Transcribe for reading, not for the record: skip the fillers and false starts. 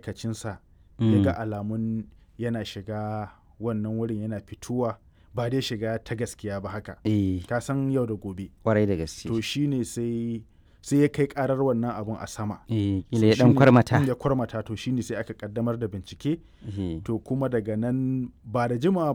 ma'aikacinsa ya ga alamun yana shiga wannan wurin yana fituwa ba dai shiga ta gaskiya ba haka. Ka san yau da gobe. Kwarai da gaske. To shine sai ya kai karar wannan abun a sama. Kila ya dan kwarmata. Ya kwarmata to shine sai aka kaddamar da bincike. To kuma daga nan ba da jimawa